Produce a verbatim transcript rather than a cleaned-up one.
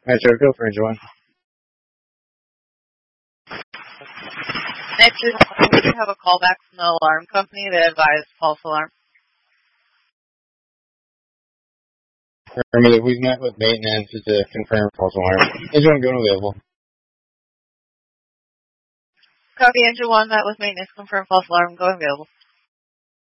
Alright, sir, go for engine one. Engine one, we have a callback from the alarm company that advised false alarm. Affirmative, we've met with maintenance to confirm false alarm. Engine one going available. Copy, engine one, met with maintenance, confirm false alarm, going available.